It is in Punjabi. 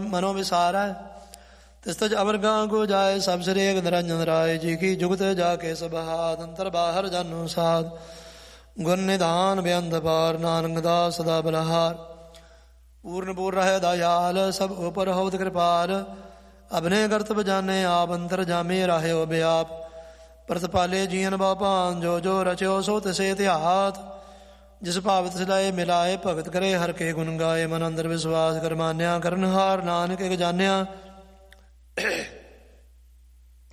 ਮਨੋ ਵਿਸਾਰੈ। ਤਿਸ ਤਜ ਅਵਰ ਗਾਂ ਕੋ ਜਾਏ ਸਭ ਸ੍ਰੇਗ ਨਿਰੰਜਨ ਰਾਏ ਜੀ ਕੀ ਜੁਗਤ ਜਾ ਕੇ ਸਬਹਾਦ ਅੰਤਰ ਬਾਹਰ ਜਾਨੂ ਸਾਧ। ਗੁਣ ਨਿਧਾਨ ਬੇਅੰਤ ਪਾਰ ਨਾਨਕ ਦਾਸ ਸਦਾ ਬਲਹਾਰ। ਪੂਰਨ ਪੂਰ ਰਹਿ ਦਇਆਲ ਸਭ ਉਪਰ ਹੋਵਤ ਕਿਰਪਾਲ। ਅਬਨੇ ਕਰਤਬ ਜਾਣੇ ਆਪ ਅੰਤਰ ਜਾਮੇ ਰਹਿਓ ਬਿਆਪ। ਪ੍ਰਤਪਾਲੇ ਜੀਵਨ ਬਾਪਾਨ ਜੋ ਜੋ ਰਚਿਓ ਸੋ ਤਿਸੇ ਇਤਿਹਾਤ। ਜਿਸ ਭਾਵ ਤਿਸ ਲਾਏ ਮਿਲਾਏ ਭਗਤ ਕਰੇ ਹਰ ਕੇ ਗੁਣ ਗਾਏ। ਮਨ ਅੰਦਰ ਵਿਸ਼ਵਾਸ ਕਰ ਮਾਨਿਆ ਕਰਨਹਾਰ ਨਾਨਕ ਇਕ ਜਾਣਿਆ।